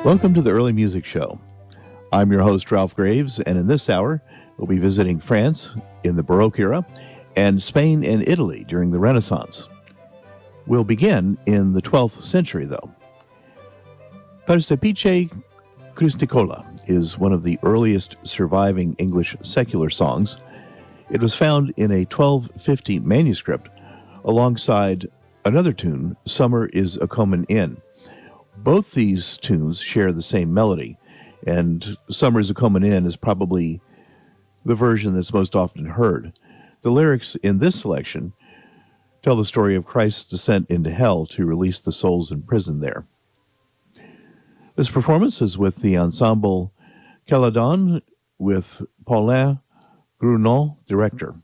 Welcome to the Early Music Show. I'm your host, Ralph Graves, and in this hour, we'll be visiting France in the Baroque era and Spain and Italy during the Renaissance. We'll begin in the 12th century, though. Persepice Christicola is one of the earliest surviving English secular songs. It was found in a 1250 manuscript alongside another tune, Summer is a Comin' In. Both these tunes share the same melody, and Summer is a Comin' In is probably the version that's most often heard. The lyrics in this selection tell the story of Christ's descent into hell to release the souls in prison there. This performance is with the ensemble Caledon with Paulin Grunon, director.